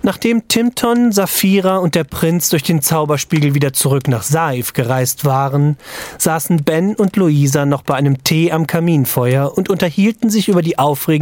Nachdem Timton, Saphira und der Prinz durch den Zauberspiegel wieder zurück nach Saif gereist waren, saßen Ben und Luisa noch bei einem Tee am Kaminfeuer und unterhielten sich über die aufregende